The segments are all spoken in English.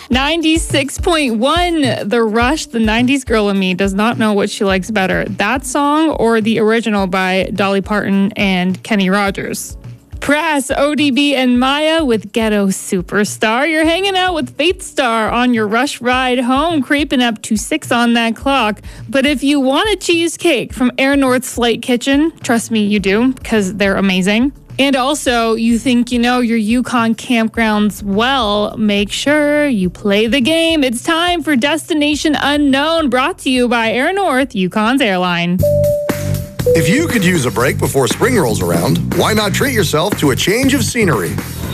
96.1, The Rush, the 90s girl in me does not know what she likes better, that song or the original by Dolly Parton and Kenny Rogers. Press, ODB, and Maya with Ghetto Superstar. You're hanging out with Faith Star on your Rush ride home, creeping up to 6 on that clock. But if you want a cheesecake from Air North's Flight Kitchen, trust me, you do, because they're amazing. And also, you think you know your Yukon campgrounds well, make sure you play the game. It's time for Destination Unknown, brought to you by Air North, Yukon's airline. If you could use a break before spring rolls around, why not treat yourself to a change of scenery?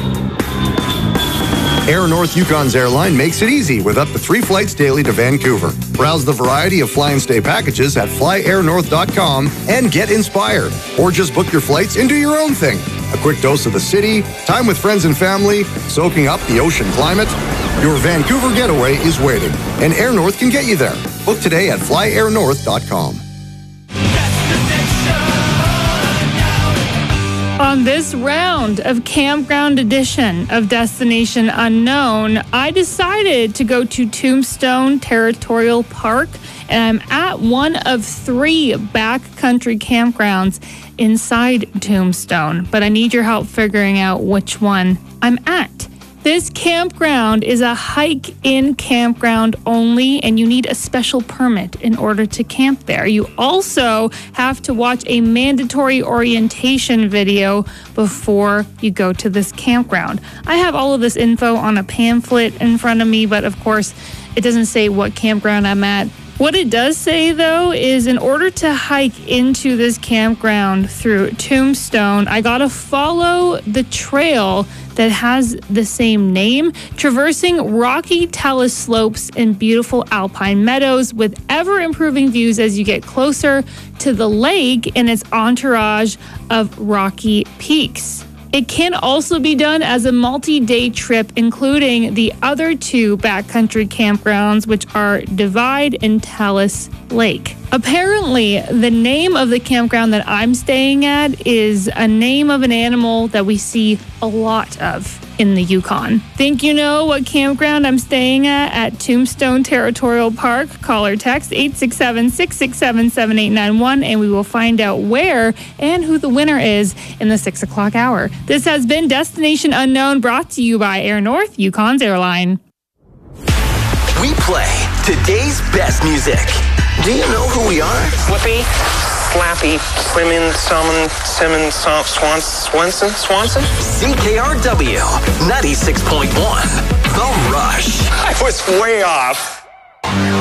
Air North Yukon's airline makes it easy with up to 3 flights daily to Vancouver. Browse the variety of fly and stay packages at flyairnorth.com and get inspired. Or just book your flights and do your own thing. A quick dose of the city, time with friends and family, soaking up the ocean climate. Your Vancouver getaway is waiting, and Air North can get you there. Book today at flyairnorth.com. On this round of Campground Edition of Destination Unknown, I decided to go to Tombstone Territorial Park, and I'm at one of 3 backcountry campgrounds inside Tombstone, but I need your help figuring out which one I'm at. This campground is a hike-in campground only, and you need a special permit in order to camp there. You also have to watch a mandatory orientation video before you go to this campground. I have all of this info on a pamphlet in front of me, but of course, it doesn't say what campground I'm at. What it does say, though, is in order to hike into this campground through Tombstone, I gotta follow the trail that has the same name, traversing rocky talus slopes and beautiful alpine meadows with ever-improving views as you get closer to the lake and its entourage of rocky peaks. It can also be done as a multi-day trip, including the other 2 backcountry campgrounds, which are Divide and Talus Lake. Apparently, the name of the campground that I'm staying at is a name of an animal that we see a lot of in the Yukon. Think you know what campground I'm staying at Tombstone Territorial Park? Call or text 867-667-7891 and we will find out where and who the winner is in the 6 o'clock hour. This has been Destination Unknown, brought to you by Air North, Yukon's airline. We play today's best music. Do you know who we are? Flippy, Slappy, Slimming, Simmons, Swanson? CKRW 96.1, The Rush. I was way off.